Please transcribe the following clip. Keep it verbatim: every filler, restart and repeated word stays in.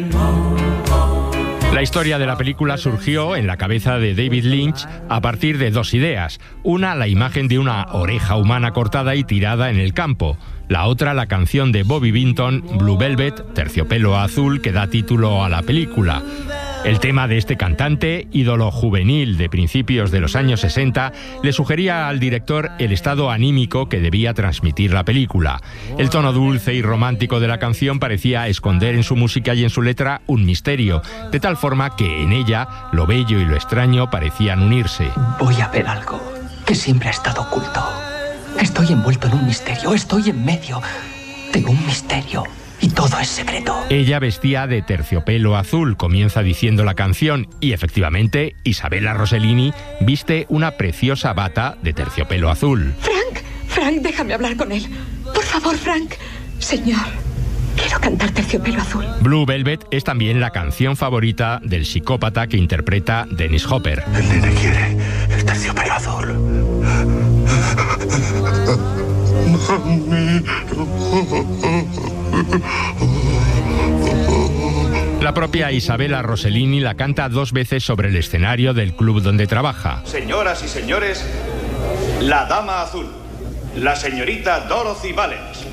La historia de la película surgió en la cabeza de David Lynch a partir de dos ideas. Una, la imagen de una oreja humana cortada y tirada en el campo. La otra, la canción de Bobby Vinton, Blue Velvet, Terciopelo Azul, que da título a la película. El tema de este cantante, ídolo juvenil de principios de los años sesenta, le sugería al director el estado anímico que debía transmitir la película. El tono dulce y romántico de la canción parecía esconder en su música y en su letra un misterio, de tal forma que en ella lo bello y lo extraño parecían unirse. Voy a ver algo que siempre ha estado oculto. Estoy envuelto en un misterio, estoy en medio de un misterio. Y todo es secreto. Ella vestía de terciopelo azul, comienza diciendo la canción, y efectivamente Isabella Rossellini viste una preciosa bata de terciopelo azul. Frank, Frank, déjame hablar con él. Por favor, Frank. Señor, quiero cantar Terciopelo Azul. Blue Velvet es también la canción favorita del psicópata que interpreta Dennis Hopper. El nene quiere el Terciopelo Azul. Mami. La propia Isabella Rossellini la canta dos veces sobre el escenario del club donde trabaja. Señoras y señores, la Dama Azul, la señorita Dorothy Valens.